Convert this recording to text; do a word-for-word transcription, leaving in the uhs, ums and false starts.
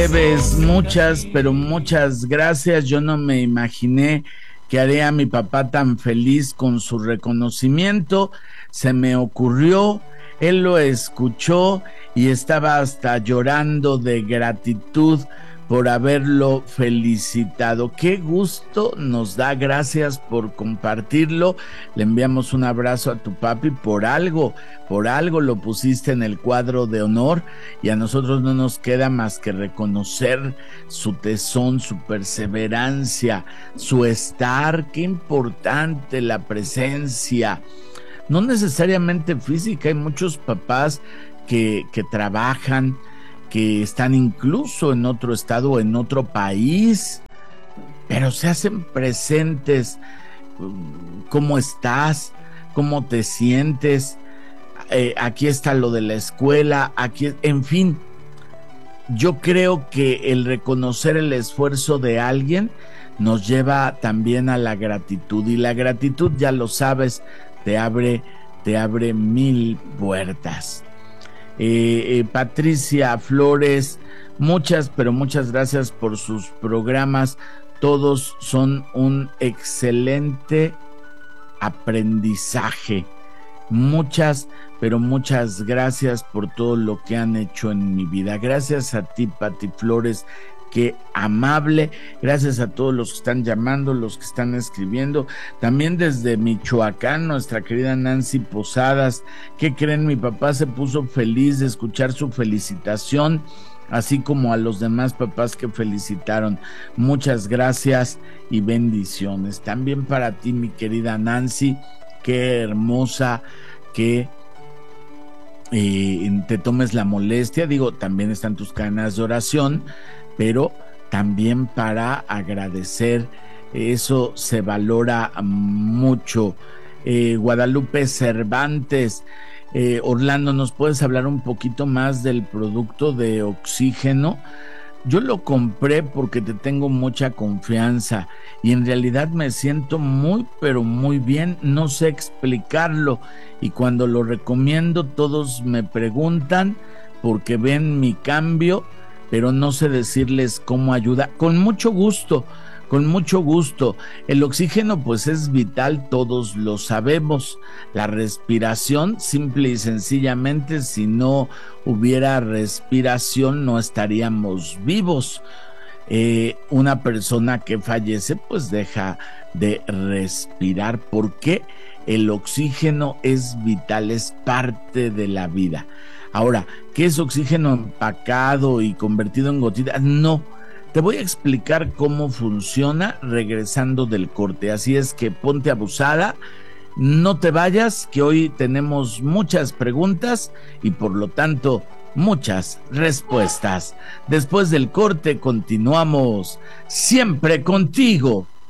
Ves, muchas, pero muchas gracias. Yo no me imaginé que haría a mi papá tan feliz con su reconocimiento. Se me ocurrió, él lo escuchó y estaba hasta llorando de gratitud por haberlo felicitado. Qué gusto nos da, gracias por compartirlo. Le enviamos un abrazo a tu papi. Por algo, por algo lo pusiste en el cuadro de honor y a nosotros no nos queda más que reconocer su tesón, su perseverancia, su estar. Qué importante la presencia, no necesariamente física. Hay muchos papás que, que trabajan, que están incluso en otro estado o en otro país, pero se hacen presentes. ¿Cómo estás? ¿Cómo te sientes? Eh, aquí está lo de la escuela, aquí, en fin. Yo creo que el reconocer el esfuerzo de alguien nos lleva también a la gratitud, y la gratitud, ya lo sabes, te abre, te abre mil puertas. Eh, eh, Patricia Flores, muchas, pero muchas gracias por sus programas. Todos son un excelente aprendizaje. Muchas, pero muchas gracias por todo lo que han hecho en mi vida. Gracias a ti, Pati Flores. Qué amable. Gracias a todos los que están llamando, los que están escribiendo. También desde Michoacán, nuestra querida Nancy Posadas. ¿Qué creen? Mi papá se puso feliz de escuchar su felicitación, así como a los demás papás que felicitaron. Muchas gracias y bendiciones. También para ti, mi querida Nancy. Qué hermosa que eh, te tomes la molestia. Digo, también están tus cadenas de oración, pero también para agradecer, eso se valora mucho. Eh, Guadalupe Cervantes, eh, Orlando, ¿nos puedes hablar un poquito más del producto de oxígeno? Yo lo compré porque te tengo mucha confianza y en realidad me siento muy, pero muy bien. No sé explicarlo y cuando lo recomiendo todos me preguntan porque ven mi cambio, pero no sé decirles cómo ayuda. Con mucho gusto, con mucho gusto. El oxígeno pues es vital, todos lo sabemos. La respiración, simple y sencillamente, si no hubiera respiración no estaríamos vivos. Eh, una persona que fallece pues deja de respirar. ¿Por qué? El oxígeno es vital, es parte de la vida. Ahora, ¿qué es oxígeno empacado y convertido en gotitas? No, te voy a explicar cómo funciona regresando del corte. Así es que ponte abusada, no te vayas, que hoy tenemos muchas preguntas y por lo tanto muchas respuestas. Después del corte continuamos siempre contigo.